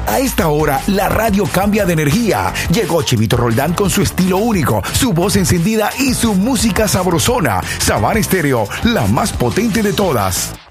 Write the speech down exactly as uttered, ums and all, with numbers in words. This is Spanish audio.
A esta hora, la radio cambia de energía. Llegó Chivito Roldán con su estilo único, su voz encendida y su música sabrosona. Savana Estéreo, la más potente de todas.